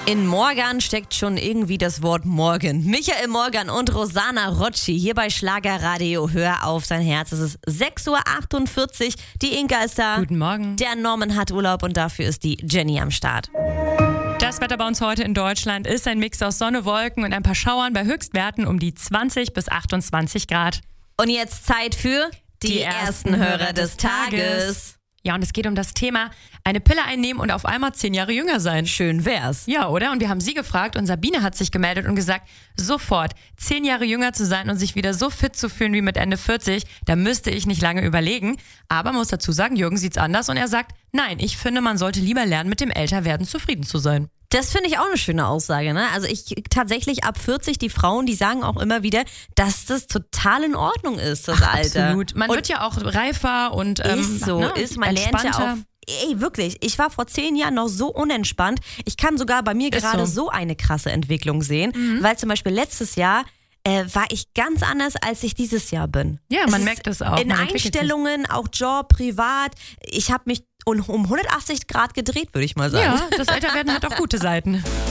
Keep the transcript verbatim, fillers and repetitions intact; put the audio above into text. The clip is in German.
In Morgan steckt schon irgendwie das Wort Morgen. Michael Morgan und Rosanna Rocci hier bei Schlagerradio. Hör auf dein Herz. Es ist sechs Uhr achtundvierzig. Die Inka ist da. Guten Morgen. Der Norman hat Urlaub und dafür ist die Jenny am Start. Das Wetter bei uns heute in Deutschland ist ein Mix aus Sonne, Wolken und ein paar Schauern bei Höchstwerten um die zwanzig bis achtundzwanzig Grad. Und jetzt Zeit für die, die ersten Hörer des Tages. Ja, und es geht um das Thema eine Pille einnehmen und auf einmal zehn Jahre jünger sein. Schön wär's. Ja, oder? Und wir haben sie gefragt und Sabine hat sich gemeldet und gesagt, sofort zehn Jahre jünger zu sein und sich wieder so fit zu fühlen wie mit Ende vierzig, da müsste ich nicht lange überlegen. Aber man muss dazu sagen, Jürgen sieht's anders und er sagt, nein, ich finde, man sollte lieber lernen, mit dem Älterwerden zufrieden zu sein. Das finde ich auch eine schöne Aussage, ne? Also ich tatsächlich ab vierzig, die Frauen, die sagen auch immer wieder, dass das total in Ordnung ist, das Ach, Alter. Absolut. Man und wird ja auch reifer und ähm, ist so, ne, ist, man lernt ja auch. Ey, wirklich, ich war vor zehn Jahren noch so unentspannt. Ich kann sogar bei mir Ist gerade so. so eine krasse Entwicklung sehen, Mhm. weil zum Beispiel letztes Jahr äh, war ich ganz anders, als ich dieses Jahr bin. Ja, Es man ist merkt das auch. In Man entwickelt sich. Einstellungen, auch Job, privat. Ich habe mich um hundertachtzig Grad gedreht, würde ich mal sagen. Ja, das Älterwerden hat auch gute Seiten.